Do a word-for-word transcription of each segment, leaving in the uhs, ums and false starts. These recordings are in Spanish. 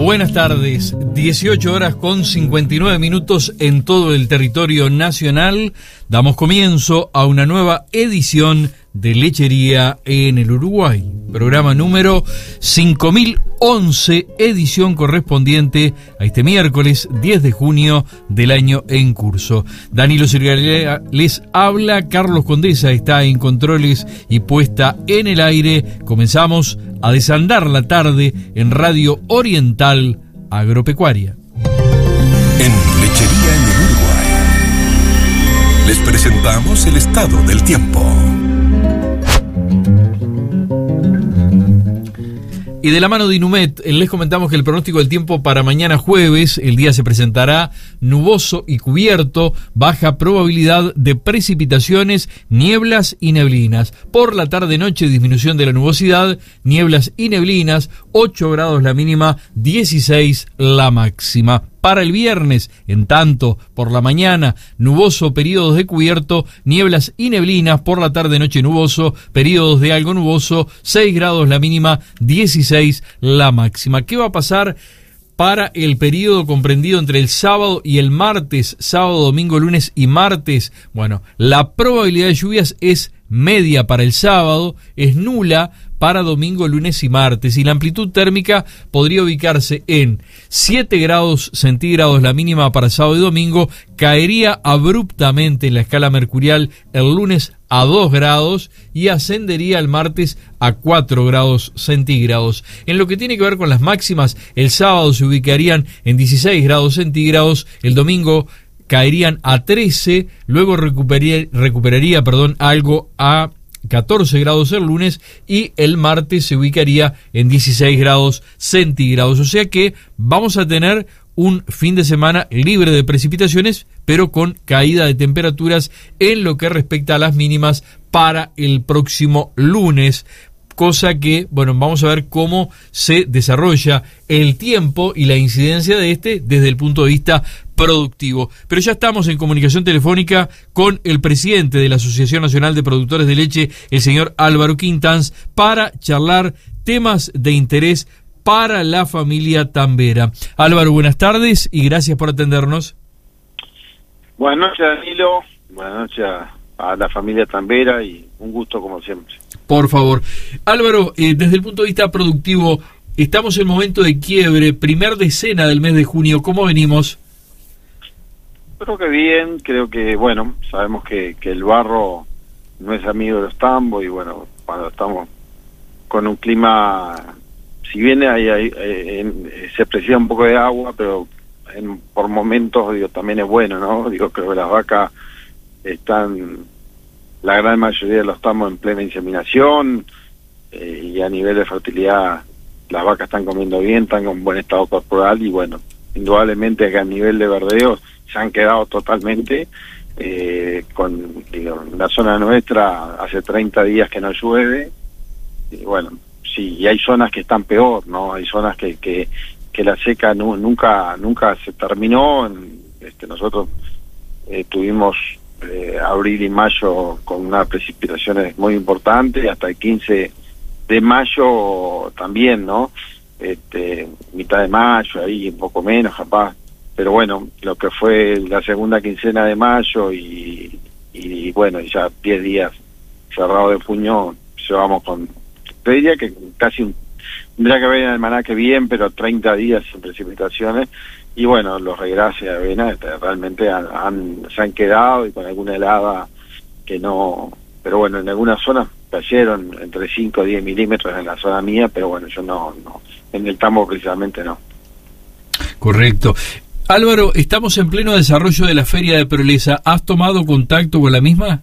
Buenas tardes, dieciocho horas con cincuenta y nueve minutos en todo el territorio nacional. Damos comienzo a una nueva edición de Lechería en el Uruguay. Programa número cinco mil once, edición correspondiente a este miércoles diez de junio del año en curso. Danilo Sirgalea les habla, Carlos Condesa está en controles y puesta en el aire. Comenzamos a desandar la tarde en Radio Oriental Agropecuaria. En Lechería en el Uruguay les presentamos el estado del tiempo. Y de la mano de Inumet, les comentamos que el pronóstico del tiempo para mañana jueves, el día se presentará nuboso y cubierto, baja probabilidad de precipitaciones, nieblas y neblinas. Por la tarde-noche, disminución de la nubosidad, nieblas y neblinas, ocho grados la mínima, dieciséis la máxima. Para el viernes, en tanto, por la mañana, nuboso, periodos de cubierto, nieblas y neblinas, por la tarde-noche nuboso, periodos de algo nuboso, seis grados la mínima, dieciséis la máxima. ¿Qué va a pasar para el periodo comprendido entre el sábado y el martes? Sábado, domingo, lunes y martes. Bueno, la probabilidad de lluvias es media para el sábado, es nula para domingo, lunes y martes, y la amplitud térmica podría ubicarse en siete grados centígrados la mínima para sábado y domingo, caería abruptamente en la escala mercurial el lunes a dos grados y ascendería el martes a cuatro grados centígrados. En lo que tiene que ver con las máximas, el sábado se ubicarían en dieciséis grados centígrados, el domingo caerían a trece, luego recuperaría, recuperaría perdón, algo a catorce grados el lunes y el martes se ubicaría en dieciséis grados centígrados. O sea que vamos a tener un fin de semana libre de precipitaciones, pero con caída de temperaturas en lo que respecta a las mínimas para el próximo lunes. Cosa que, bueno, vamos a ver cómo se desarrolla el tiempo y la incidencia de este desde el punto de vista productivo. Pero ya estamos en comunicación telefónica con el presidente de la Asociación Nacional de Productores de Leche, el señor Álvaro Quintanz, para charlar temas de interés para la familia tambera. Álvaro, buenas tardes y gracias por atendernos. Buenas noches, Danilo. Buenas noches a la familia tambera y un gusto como siempre. Por favor. Álvaro, eh, desde el punto de vista productivo, estamos en momento de quiebre, primer decena del mes de junio, ¿cómo venimos? Creo que bien, creo que, bueno, sabemos que, que el barro no es amigo de los tambos y bueno, cuando estamos con un clima, si bien hay, hay, hay, se aprecia un poco de agua, pero en, por momentos digo también es bueno, ¿no? Digo, creo que las vacas están, la gran mayoría de los tambos en plena inseminación eh, y a nivel de fertilidad las vacas están comiendo bien, están con buen estado corporal y bueno, indudablemente que a nivel de verdeo se han quedado totalmente eh, con, digo, la zona nuestra hace treinta días que no llueve y bueno, sí, y hay zonas que están peor, ¿no? Hay zonas que que, que la seca nu, nunca nunca se terminó. Este, nosotros eh, tuvimos eh, abril y mayo con unas precipitaciones muy importantes, hasta el quince de mayo también, ¿no? Este, mitad de mayo, ahí un poco menos capaz, pero bueno, lo que fue la segunda quincena de mayo y, y bueno, ya diez días cerrado de puño, llevamos con, te diría que casi un, tendría que haber en el almanaque bien, pero treinta días sin precipitaciones, y bueno, los regrases de avena este, realmente han, han, se han quedado y con alguna helada que no, pero bueno, en algunas zonas cayeron entre cinco o diez milímetros en la zona mía, pero bueno, yo no, no en el tambo precisamente no. Correcto. Álvaro, estamos en pleno desarrollo de la Feria de Proleza. ¿Has tomado contacto con la misma?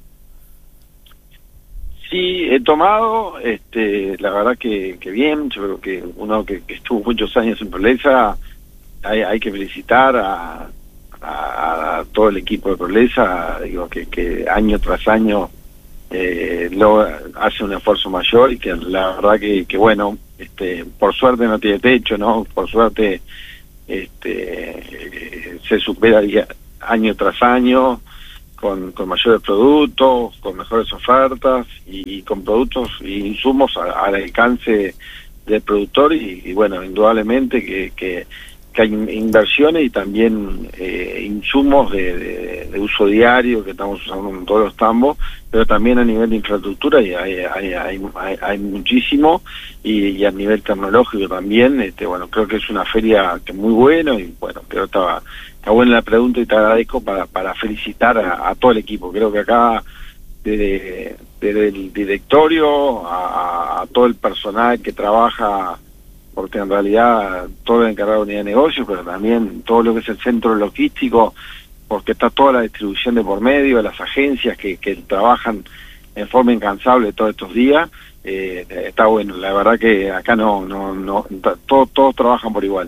Sí, he tomado, este, la verdad que, que bien. Yo creo que uno que, que estuvo muchos años en Proleza, hay, hay que felicitar a, a, a todo el equipo de Proleza, digo que, que año tras año eh, lo hace un esfuerzo mayor y que la verdad que, que bueno, este, por suerte no tiene techo, ¿no? Por suerte este eh, se supera día, año tras año con, con mayores productos, con mejores ofertas y, y con productos e insumos a, al alcance del productor y, y bueno, indudablemente que, que, que hay inversiones y también eh, insumos de, de, de uso diario que estamos usando en todos los tambos, pero también a nivel de infraestructura y hay, hay, hay, hay, hay muchísimo y, y a nivel tecnológico también. Este, bueno, creo que es una feria que es muy buena y bueno, creo que estaba, está buena la pregunta y te agradezco para, para felicitar a, a todo el equipo. Creo que acá desde, desde el directorio a, a todo el personal que trabaja, porque en realidad todo el encargado de unidad de negocio, pero también todo lo que es el centro logístico, porque está toda la distribución de por medio, las agencias que, que trabajan en forma incansable todos estos días, eh, está bueno. La verdad que acá no, no, no, todos, todos trabajan por igual.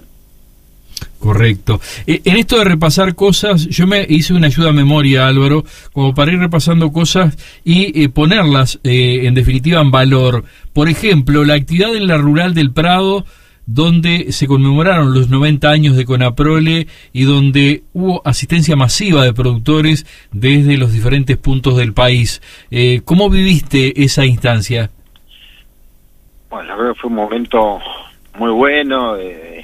Correcto. Eh, en esto de repasar cosas, yo me hice una ayuda a memoria, Álvaro, como para ir repasando cosas y eh, ponerlas, eh, en definitiva, en valor. Por ejemplo, la actividad en la Rural del Prado, donde se conmemoraron los noventa años de Conaprole y donde hubo asistencia masiva de productores desde los diferentes puntos del país. Eh, ¿Cómo viviste esa instancia? Bueno, la verdad fue un momento muy bueno, de,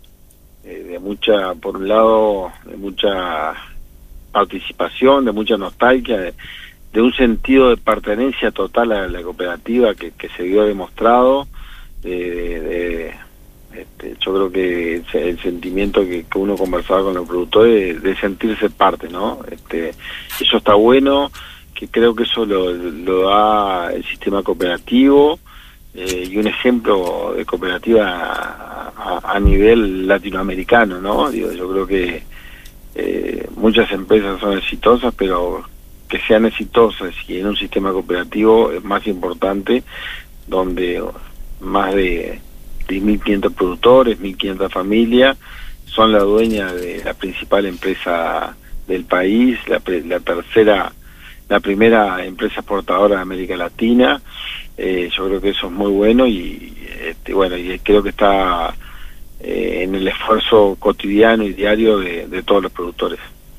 de, de mucha, por un lado, de mucha participación, de mucha nostalgia, de, de un sentido de pertenencia total a la cooperativa que, que se vio demostrado, de, de, de Este, yo creo que el, el sentimiento que, que uno conversaba con los productores de, de sentirse parte, ¿no? Este, eso está bueno, que creo que eso lo, lo da el sistema cooperativo eh, y un ejemplo de cooperativa a, a, a nivel latinoamericano, ¿no? Digo, yo creo que eh, muchas empresas son exitosas, pero que sean exitosas y en un sistema cooperativo es más importante, donde más de mil quinientos productores, mil quinientas familias son la dueña de la principal empresa del país, la, la tercera, la primera empresa exportadora de América Latina. Eh, yo creo que eso es muy bueno y este, bueno, y creo que está eh, en el esfuerzo cotidiano y diario de, de todos los productores.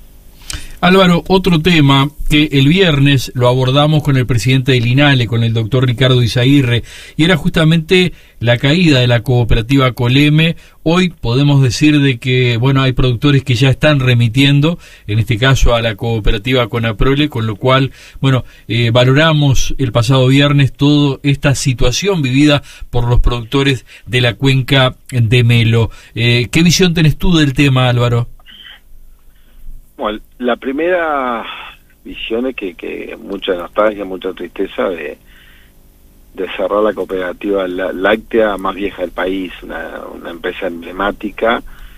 Álvaro, otro tema que el viernes lo abordamos con el presidente del INALE, con el doctor Ricardo Izaguirre, y era justamente la caída de la cooperativa Coleme. Hoy podemos decir de que, bueno, hay productores que ya están remitiendo, en este caso a la cooperativa Conaprole, con lo cual, bueno, eh, valoramos el pasado viernes toda esta situación vivida por los productores de la cuenca de Melo. Eh, ¿Qué visión tenés tú del tema, Álvaro? Bueno, la primera visión es que, que mucha nostalgia, mucha tristeza de, de cerrar la cooperativa láctea más vieja del país, una, una empresa emblemática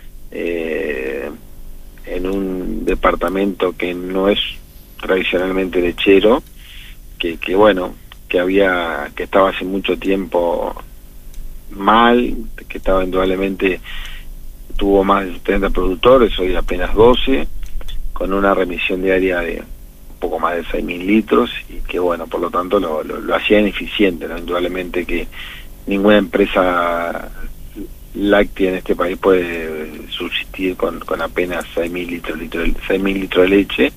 eh, en un departamento que no es tradicionalmente lechero, que, que bueno, que había, que estaba hace mucho tiempo mal, que estaba indudablemente, tuvo más de setenta productores, hoy apenas doce, con una remisión diaria de un poco más de seis mil litros y que bueno, por lo tanto lo, lo, lo hacía ineficiente, ¿no? Indudablemente que ninguna empresa láctea en este país puede subsistir con, con apenas seis mil litros, litros, seis mil litros de leche.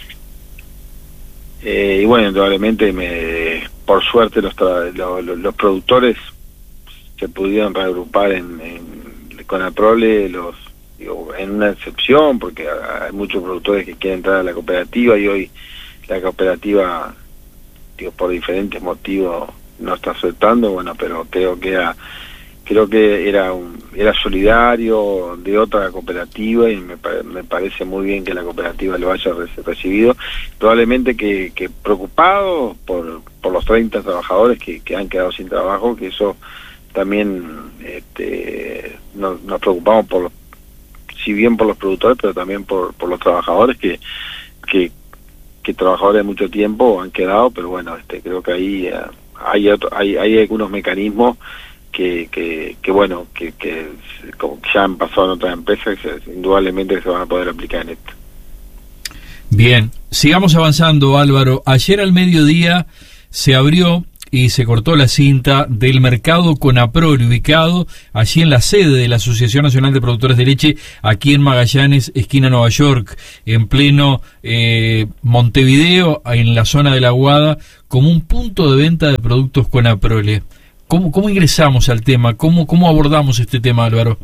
Eh, y bueno, indudablemente me, por suerte los, los, los productores se pudieron reagrupar en, en Conaprole, los digo, en una excepción, porque hay muchos productores que quieren entrar a la cooperativa y hoy la cooperativa, digo, por diferentes motivos no está aceptando, bueno, pero creo que era creo que era un, era solidario de otra cooperativa y me, me parece muy bien que la cooperativa lo haya recibido, probablemente que, que preocupado por, por los treinta trabajadores que, que han quedado sin trabajo, que eso también este, nos, nos preocupamos por los si bien por los productores, pero también por, por los trabajadores que, que que trabajadores de mucho tiempo han quedado, pero bueno, este creo que ahí uh, hay, otro, hay hay algunos mecanismos que que, que bueno, que, que como ya han pasado en otras empresas, que se, indudablemente se van a poder aplicar en esto. Bien, sigamos avanzando, Álvaro. Ayer al mediodía se abrió y se cortó la cinta del mercado Conaprole, ubicado allí en la sede de la Asociación Nacional de Productores de Leche, aquí en Magallanes, esquina Nueva York, en pleno eh, Montevideo, en la zona de La Aguada, como un punto de venta de productos Conaprole. ¿Cómo, cómo ingresamos al tema? ¿Cómo, cómo abordamos este tema, Álvaro?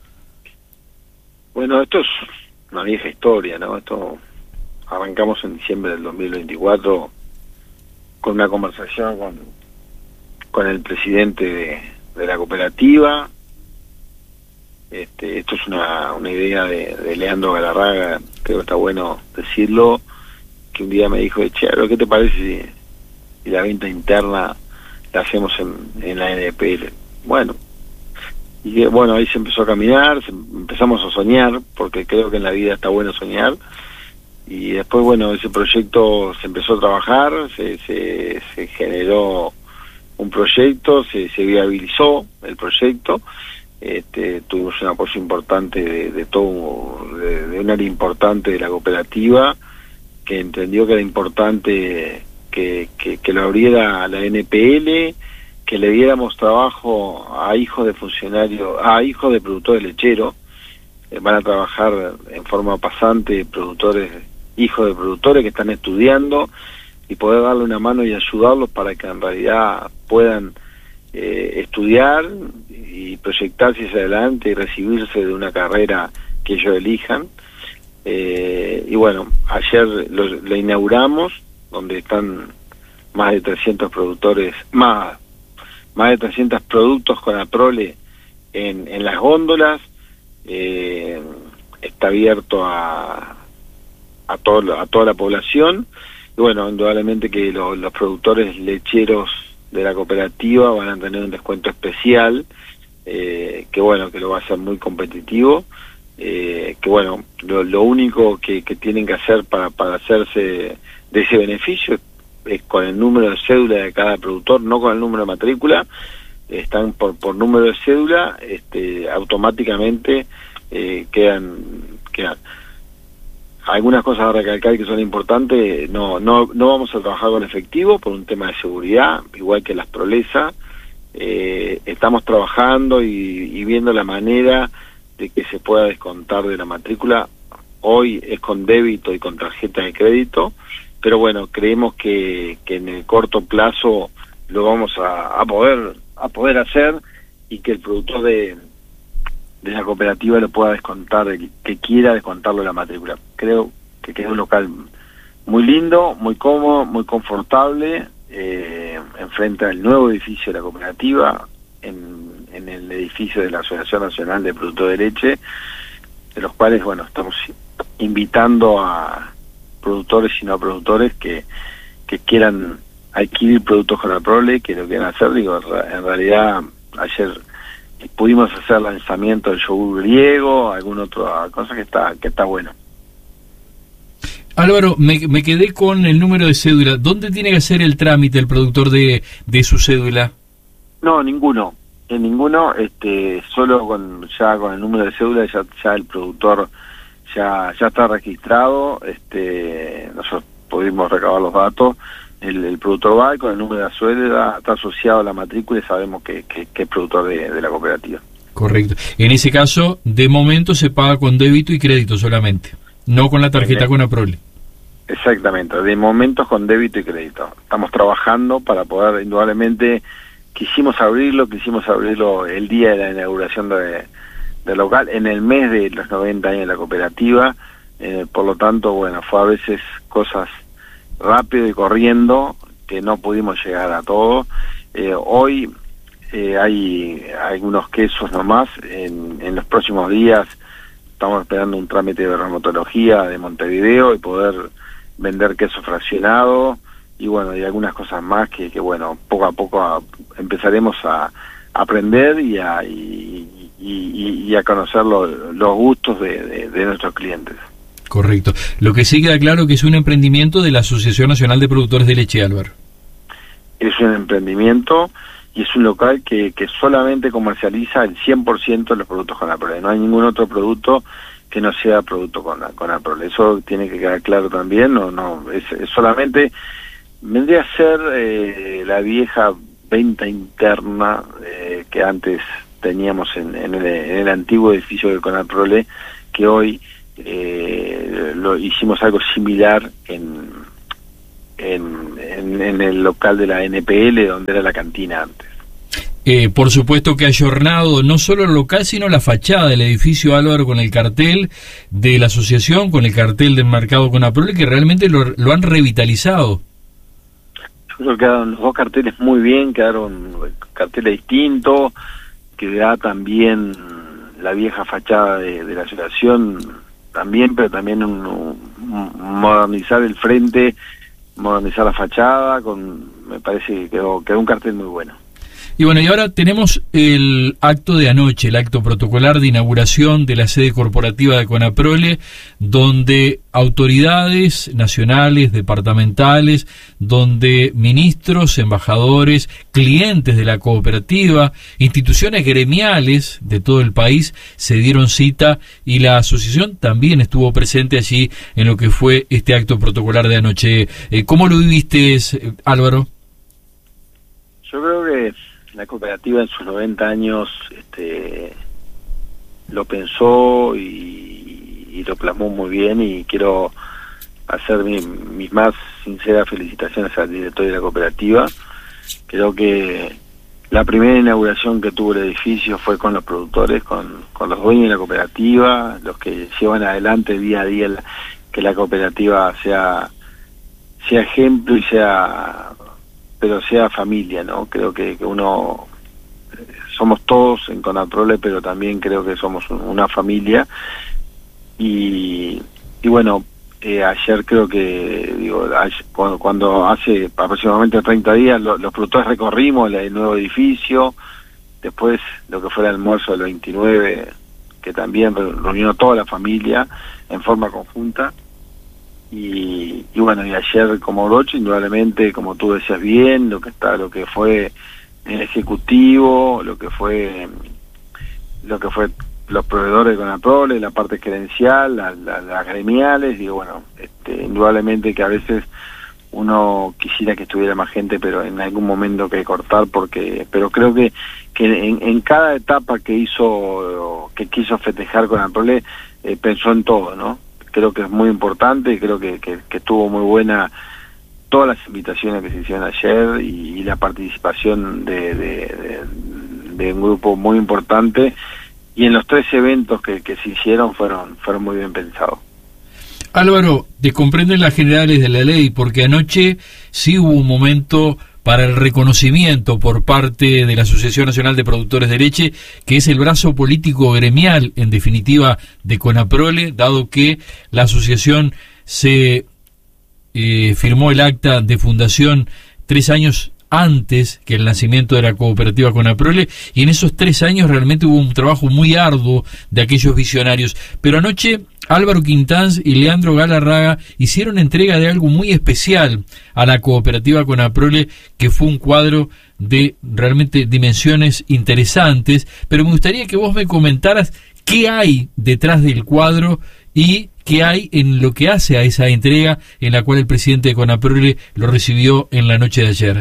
Bueno, esto es una vieja historia, ¿no? Esto arrancamos en diciembre del dos mil veinticuatro con una conversación con, con el presidente de, de la cooperativa. Este, esto es una, una idea de, de Leandro Galarraga, creo que está bueno decirlo, que un día me dijo, che, ¿qué te parece si, si la venta interna la hacemos en, en la N P L? Bueno, y bueno, ahí se empezó a caminar, se, empezamos a soñar, porque creo que en la vida está bueno soñar, y después, bueno, ese proyecto se empezó a trabajar, se, se, se generó un proyecto, se, se viabilizó el proyecto. Este, tuvimos un apoyo importante de, de todo, de, de un área importante de la cooperativa, que entendió que era importante que, que, que lo abriera la N P L, que le diéramos trabajo a hijos de funcionarios, a hijos de productores lecheros. Eh, van a trabajar en forma pasante productores, hijos de productores que están estudiando, y poder darle una mano y ayudarlos para que en realidad puedan eh, estudiar y proyectarse hacia adelante y recibirse de una carrera que ellos elijan. Eh, y bueno, ayer lo, lo inauguramos, donde están más de trescientos productores, más, más de trescientos productos con Aprole en, en las góndolas. Eh, está abierto a, a, todo, a toda la población. Y bueno, indudablemente que lo, los productores lecheros de la cooperativa van a tener un descuento especial, eh, que bueno, que lo va a hacer muy competitivo, eh, que bueno, lo, lo único que, que tienen que hacer para, para hacerse de ese beneficio es, es con el número de cédula de cada productor, no con el número de matrícula. Están por, por número de cédula, este, automáticamente eh, quedan, quedan. Algunas cosas a recalcar que son importantes. No, no, no vamos a trabajar con efectivo por un tema de seguridad, igual que las Prolesa. Eh, estamos trabajando y, y viendo la manera de que se pueda descontar de la matrícula. Hoy es con débito y con tarjeta de crédito, pero bueno, creemos que, que en el corto plazo lo vamos a, a poder a poder hacer, y que el productor de, de la cooperativa lo pueda descontar, el que quiera descontarlo de la matrícula. Creo que queda un local muy lindo, muy cómodo, muy confortable, eh, enfrente al nuevo edificio de la cooperativa, en, en el edificio de la Asociación Nacional de Productores de Leche, de los cuales, bueno, estamos invitando a productores y no productores que, que quieran adquirir productos con Aprole, que lo quieran hacer. Digo, en realidad, ayer pudimos hacer lanzamiento del yogur griego, alguna otra cosa que está que está bueno. Álvaro, me, me quedé con el número de cédula. ¿Dónde tiene que hacer el trámite el productor de, de su cédula? No, ninguno. En ninguno, este, solo con ya con el número de cédula ya, ya el productor ya ya está registrado. Este, nosotros pudimos recabar los datos. El, el productor va y con el número de cédula está asociado a la matrícula y sabemos que, que, que es productor de, de la cooperativa. Correcto. En ese caso, de momento se paga con débito y crédito solamente, no con la tarjeta Bien. con Aprole. Exactamente, de momento con débito y crédito. Estamos trabajando para poder, indudablemente, quisimos abrirlo, quisimos abrirlo el día de la inauguración de, del local, en el mes de los noventa años de la cooperativa, eh, por lo tanto, bueno, fue a veces cosas rápido y corriendo, que no pudimos llegar a todo. Eh, hoy eh, hay algunos quesos nomás, en, en los próximos días estamos esperando un trámite de dermatología de Montevideo y poder vender queso fraccionado, y bueno, y algunas cosas más que, que bueno, poco a poco a, empezaremos a aprender y a, y, y, y a conocer lo, los gustos de, de, de nuestros clientes. Correcto. Lo que sí queda claro que es un emprendimiento de la Asociación Nacional de Productores de Leche, Álvaro. Es un emprendimiento y es un local que, que solamente comercializa el cien por ciento de los productos con Aprole. No hay ningún otro producto que no sea producto con, con Aprole. Eso tiene que quedar claro también. No, no, es, es solamente, vendría a ser eh, la vieja venta interna eh, que antes teníamos en, en, el, en el antiguo edificio del Conaprole, que hoy Eh, lo hicimos algo similar en, en, en, en el local de la N P L, donde era la cantina antes. Eh, por supuesto que ha ayornado no solo el local, sino la fachada del edificio, Álvaro, con el cartel de la asociación, con el cartel del mercado Conaprole, que realmente lo, lo han revitalizado. Yo creo que quedaron los dos carteles muy bien, quedaron carteles distintos, que da también la vieja fachada de, de la asociación, también, pero también un, un, modernizar el frente, modernizar la fachada, con me parece que quedó, quedó un cartel muy bueno. Y bueno, y ahora tenemos el acto de anoche, el acto protocolar de inauguración de la sede corporativa de Conaprole, donde autoridades nacionales, departamentales, donde ministros, embajadores, clientes de la cooperativa, instituciones gremiales de todo el país se dieron cita, y la asociación también estuvo presente allí en lo que fue este acto protocolar de anoche. Eh, ¿Cómo lo viviste, Álvaro? Yo creo que la cooperativa en sus noventa años este, lo pensó y, y lo plasmó muy bien, y quiero hacer mi, mis más sinceras felicitaciones al director de la cooperativa. Creo que la primera inauguración que tuvo el edificio fue con los productores, con, con los dueños de la cooperativa, los que llevan adelante día a día la, que la cooperativa sea, sea ejemplo y sea... pero sea familia, ¿no? Creo que, que uno, eh, somos todos en Conaprole, pero también creo que somos un, una familia, y, y bueno, eh, ayer creo que, digo, ayer, cuando, cuando hace aproximadamente treinta días lo, los productores recorrimos el nuevo edificio, después lo que fue el almuerzo del veintinueve, que también reunió toda la familia en forma conjunta. Y, y bueno, y ayer como broche, indudablemente, como tú decías bien, lo que está, lo que fue el ejecutivo, lo que fue lo que fue los proveedores de Conaprole, la parte gerencial, las la, la gremiales, digo, bueno, este, indudablemente que a veces uno quisiera que estuviera más gente, pero en algún momento hay que cortar, porque, pero creo que, que en, en cada etapa que hizo, que quiso festejar Conaprole, eh, pensó en todo, ¿no? Creo que es muy importante, y creo que, que, que estuvo muy buena todas las invitaciones que se hicieron ayer, y, y la participación de, de, de, de un grupo muy importante, y en los tres eventos que, que se hicieron fueron, fueron muy bien pensados. Álvaro, te comprenden las generales de la ley, porque anoche sí hubo un momento para el reconocimiento por parte de la Asociación Nacional de Productores de Leche, que es el brazo político gremial, en definitiva, de Conaprole, dado que la asociación se eh, firmó el acta de fundación tres años antes que el nacimiento de la cooperativa Conaprole, y en esos tres años realmente hubo un trabajo muy arduo de aquellos visionarios. Pero anoche Álvaro Quintanz y Leandro Galarraga hicieron entrega de algo muy especial a la cooperativa Conaprole, que fue un cuadro de realmente dimensiones interesantes, pero me gustaría que vos me comentaras qué hay detrás del cuadro y qué hay en lo que hace a esa entrega, en la cual el presidente de Conaprole lo recibió en la noche de ayer.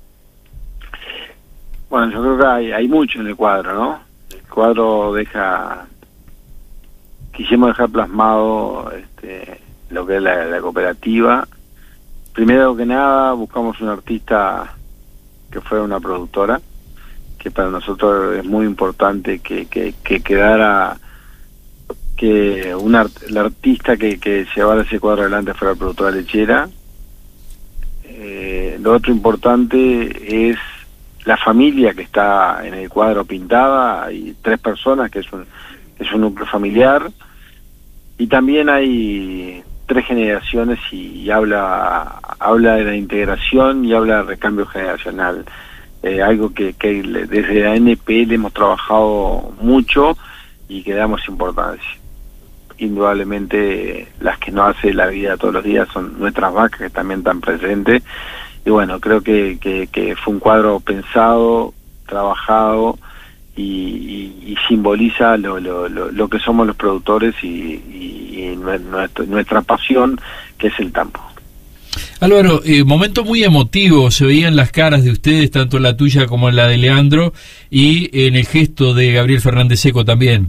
Bueno, yo creo que hay, hay mucho en el cuadro, ¿no? El cuadro deja... Quisimos dejar plasmado este, lo que es la, la cooperativa. Primero que nada, buscamos un artista que fuera una productora, que para nosotros es muy importante que, que, que quedara, que un art, el artista que, que llevara ese cuadro adelante fuera productora lechera. Eh, lo otro importante es la familia que está en el cuadro pintada. Hay tres personas, que es un, es un núcleo familiar, y también hay tres generaciones, y habla habla de la integración y habla de recambio generacional, eh, algo que, que desde la N P L hemos trabajado mucho y que damos importancia. Indudablemente las que nos hace la vida todos los días son nuestras vacas, que también están presentes, y bueno, creo que, que, que fue un cuadro pensado, trabajado, y, y, y simboliza lo, lo, lo, lo que somos los productores y, y, y nuestra, nuestra pasión, que es el campo. Álvaro, eh, momento muy emotivo, se veían las caras de ustedes, tanto la tuya como la de Leandro, y en el gesto de Gabriel Fernández Seco también.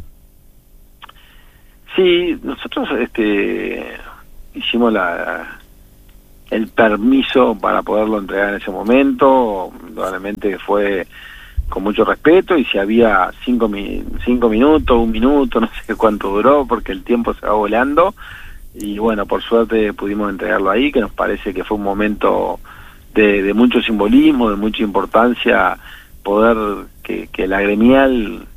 Sí, nosotros este hicimos la el permiso para poderlo entregar en ese momento. Probablemente fue con mucho respeto, y si había cinco, mi, cinco minutos, un minuto, no sé cuánto duró, porque el tiempo se va volando, y bueno, por suerte pudimos entregarlo ahí, que nos parece que fue un momento de, de mucho simbolismo, de mucha importancia, poder que, que la gremial